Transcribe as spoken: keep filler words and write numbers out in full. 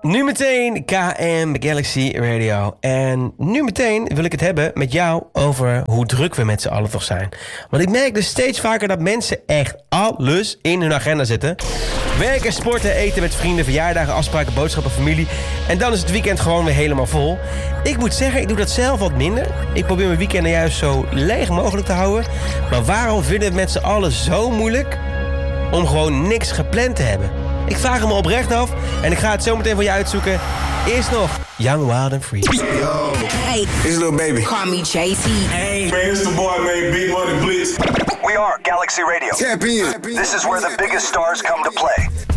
Nu meteen K M Galaxy Radio. En nu meteen wil ik het hebben met jou over hoe druk we met z'n allen toch zijn. Want ik merk dus steeds vaker dat mensen echt alles in hun agenda zetten. Werken, sporten, eten met vrienden, verjaardagen, afspraken, boodschappen, familie. En dan is het weekend gewoon weer helemaal vol. Ik moet zeggen, ik doe dat zelf wat minder. Ik probeer mijn weekenden juist zo leeg mogelijk te houden. Maar waarom vinden we het met z'n allen zo moeilijk om gewoon niks gepland te hebben? Ik vraag hem oprecht af en ik ga het zo meteen voor je uitzoeken. Eerst nog Young, Wild and Free. Yo, hey, this little baby. Call me J C. Hey, man, it's the boy, man, Big Money Blitz. We are Galaxy Radio. Tap in. This is where the biggest stars come to play.